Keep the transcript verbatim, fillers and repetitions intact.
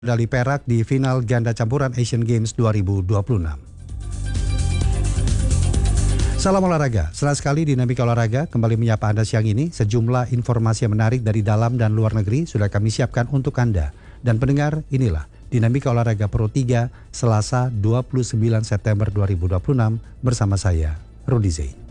medali perak di final ganda campuran Asian Games dua ribu dua puluh enam. Salam olahraga, senang sekali Dinamika Olahraga kembali menyapa Anda siang ini. Sejumlah informasi yang menarik dari dalam dan luar negeri sudah kami siapkan untuk Anda. Dan pendengar, inilah Dinamika Olahraga Pro tiga, Selasa dua puluh sembilan September dua ribu dua puluh enam bersama saya, Rudi Zain.